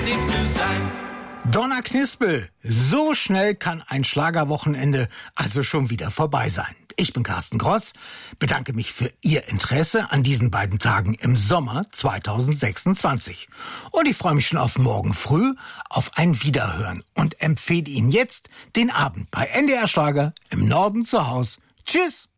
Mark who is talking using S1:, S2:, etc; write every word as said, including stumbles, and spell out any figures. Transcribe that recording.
S1: lieb zu sein.
S2: Donna Knispel, so schnell kann ein Schlagerwochenende also schon wieder vorbei sein. Ich bin Carsten Gross, bedanke mich für Ihr Interesse an diesen beiden Tagen im Sommer zweitausendsechsundzwanzig. Und ich freue mich schon auf morgen früh, auf ein Wiederhören und empfehle Ihnen jetzt den Abend bei N D R Schlager im Norden zu Haus. Tschüss!